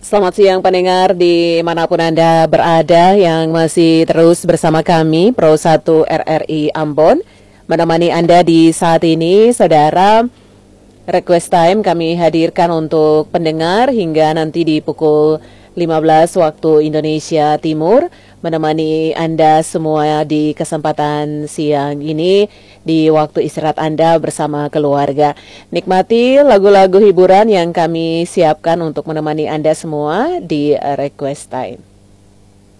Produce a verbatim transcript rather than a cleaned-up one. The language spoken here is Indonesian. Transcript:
Selamat siang pendengar dimanapun Anda berada yang masih terus bersama kami Pro satu R R I Ambon. Menemani Anda di saat ini, saudara, request time kami hadirkan untuk pendengar hingga nanti di pukul lima belas waktu Indonesia Timur, menemani Anda semua di kesempatan siang ini di waktu istirahat Anda bersama keluarga. Nikmati lagu-lagu hiburan yang kami siapkan untuk menemani Anda semua di request time.